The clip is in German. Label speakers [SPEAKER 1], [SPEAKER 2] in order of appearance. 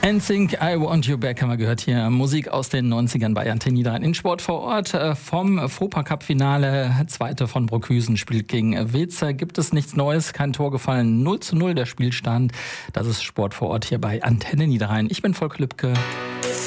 [SPEAKER 1] NSYNC, I Want You Back haben wir gehört hier. Musik aus den 90ern bei Antenne Niederrhein. In Sport vor Ort vom FOPA-Cup-Finale. Zweite von Brockhüsen spielt gegen Weze. Gibt es nichts Neues, kein Tor gefallen. 0:0 der Spielstand. Das ist Sport vor Ort hier bei Antenne Niederrhein. Ich bin Volker Lübke.